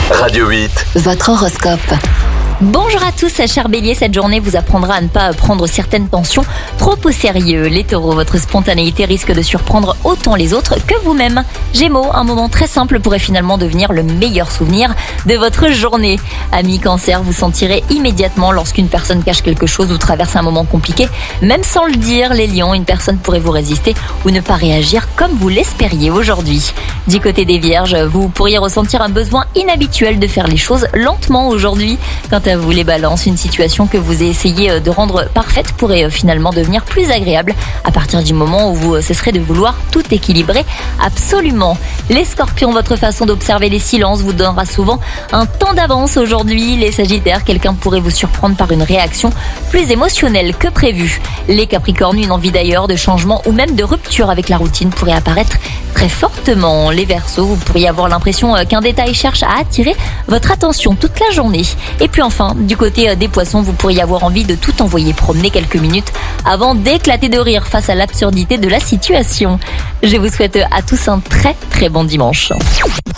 Radio 8. Votre horoscope. Bonjour à tous, cher Bélier, cette journée vous apprendra à ne pas prendre certaines tensions trop au sérieux. Les Taureaux, votre spontanéité risque de surprendre autant les autres que vous-même. Gémeaux, un moment très simple pourrait finalement devenir le meilleur souvenir de votre journée. Amis Cancer, vous sentirez immédiatement lorsqu'une personne cache quelque chose ou traverse un moment compliqué. Même sans le dire, les Lions, une personne pourrait vous résister ou ne pas réagir comme vous l'espériez aujourd'hui. Du côté des Vierges, vous pourriez ressentir un besoin inhabituel de faire les choses lentement aujourd'hui. Quant à vous les Balances, une situation que vous essayez de rendre parfaite pourrait finalement devenir plus agréable à partir du moment où vous cesserez de vouloir tout équilibrer absolument. Les Scorpions, votre façon d'observer les silences vous donnera souvent un temps d'avance aujourd'hui. Les Sagittaires, quelqu'un pourrait vous surprendre par une réaction plus émotionnelle que prévu. Les Capricornes, une envie d'ailleurs, de changement ou même de rupture avec la routine pourrait apparaître très fortement. Les Verseaux, vous pourriez avoir l'impression qu'un détail cherche à attirer votre attention toute la journée. Et puis enfin, du côté des Poissons, vous pourriez avoir envie de tout envoyer promener quelques minutes avant d'éclater de rire face à l'absurdité de la situation. Je vous souhaite à tous un très très bon dimanche.